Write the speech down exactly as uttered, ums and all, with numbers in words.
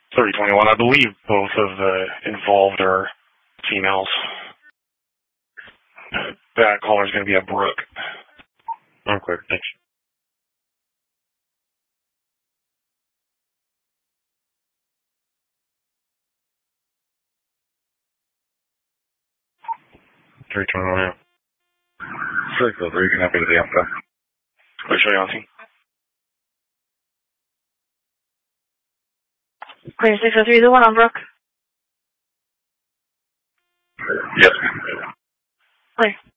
thirty twenty-one. I believe both of the involved are females. That caller's going to be a Brooke. I'm clear. Thanks. three twenty-one, yeah. six oh three, can I be to the Alpha? Which way, Auntie? Clear six oh three, the one on Brooke. Yes. Clear.